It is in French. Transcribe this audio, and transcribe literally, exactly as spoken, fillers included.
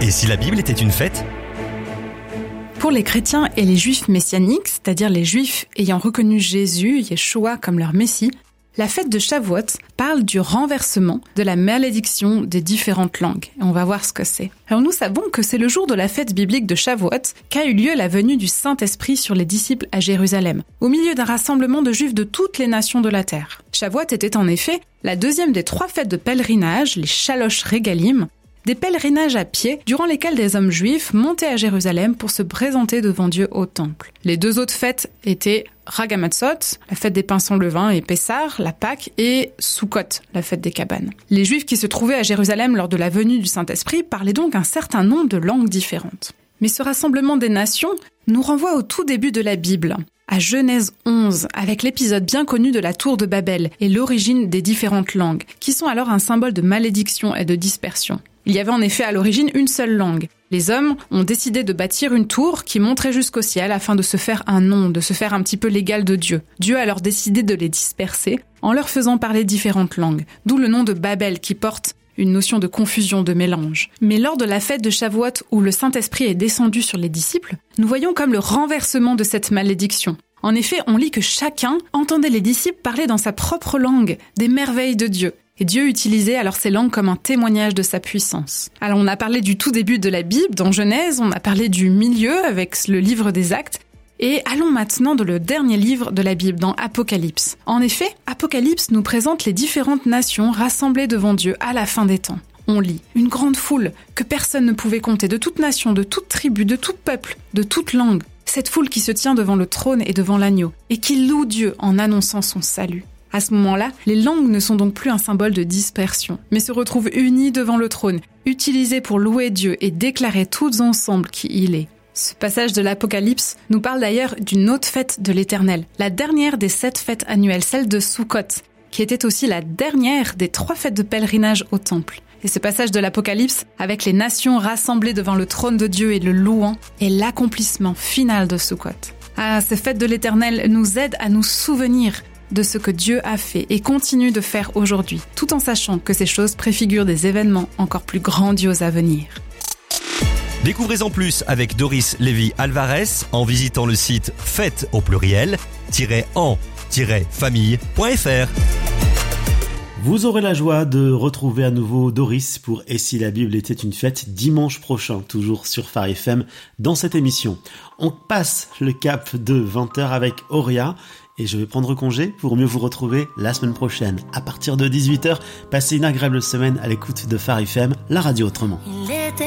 Et si la Bible était une fête ? Pour les chrétiens et les juifs messianiques, c'est-à-dire les juifs ayant reconnu Jésus, Yeshua, comme leur Messie, la fête de Shavuot parle du renversement de la malédiction des différentes langues. Et on va voir ce que c'est. Alors nous savons que c'est le jour de la fête biblique de Shavuot qu'a eu lieu la venue du Saint-Esprit sur les disciples à Jérusalem, au milieu d'un rassemblement de juifs de toutes les nations de la terre. Shavuot était en effet la deuxième des trois fêtes de pèlerinage, les Shalosh Regalim, des pèlerinages à pied durant lesquels des hommes juifs montaient à Jérusalem pour se présenter devant Dieu au temple. Les deux autres fêtes étaient Ragamatzot, la fête des pains sans levain, et Pessar, la Pâque, et Sukkot, la fête des cabanes. Les juifs qui se trouvaient à Jérusalem lors de la venue du Saint-Esprit parlaient donc un certain nombre de langues différentes. Mais ce rassemblement des nations nous renvoie au tout début de la Bible, à Genèse onze, avec l'épisode bien connu de la tour de Babel et l'origine des différentes langues, qui sont alors un symbole de malédiction et de dispersion. Il y avait en effet à l'origine une seule langue. Les hommes ont décidé de bâtir une tour qui monterait jusqu'au ciel afin de se faire un nom, de se faire un petit peu l'égal de Dieu. Dieu a alors décidé de les disperser en leur faisant parler différentes langues, d'où le nom de Babel qui porte une notion de confusion, de mélange. Mais lors de la fête de Shavuot où le Saint-Esprit est descendu sur les disciples, nous voyons comme le renversement de cette malédiction. En effet, on lit que chacun entendait les disciples parler dans sa propre langue des merveilles de Dieu. Et Dieu utilisait alors ces langues comme un témoignage de sa puissance. Alors on a parlé du tout début de la Bible, dans Genèse, on a parlé du milieu avec le livre des Actes, et allons maintenant dans le dernier livre de la Bible, dans Apocalypse. En effet, Apocalypse nous présente les différentes nations rassemblées devant Dieu à la fin des temps. On lit une grande foule que personne ne pouvait compter, de toute nation, de toute tribu, de tout peuple, de toute langue. Cette foule qui se tient devant le trône et devant l'agneau, et qui loue Dieu en annonçant son salut. À ce moment-là, les langues ne sont donc plus un symbole de dispersion, mais se retrouvent unies devant le trône, utilisées pour louer Dieu et déclarer toutes ensemble qui il est. Ce passage de l'Apocalypse nous parle d'ailleurs d'une autre fête de l'Éternel, la dernière des sept fêtes annuelles, celle de Sukkot, qui était aussi la dernière des trois fêtes de pèlerinage au temple. Et ce passage de l'Apocalypse, avec les nations rassemblées devant le trône de Dieu et le louant, est l'accomplissement final de Sukkot. Ah, ces fêtes de l'Éternel nous aident à nous souvenir de ce que Dieu a fait et continue de faire aujourd'hui, tout en sachant que ces choses préfigurent des événements encore plus grandioses à venir. Découvrez-en plus avec Doris Lévy-Alvarez en visitant le site fête au pluriel en famille point f r. Vous aurez la joie de retrouver à nouveau Doris pour Et si la Bible était une fête dimanche prochain, toujours sur Phare F M dans cette émission. On passe le cap de vingt heures avec Auria et je vais prendre congé pour mieux vous retrouver la semaine prochaine à partir de dix-huit heures. Passez une agréable semaine à l'écoute de Phare F M, la radio autrement.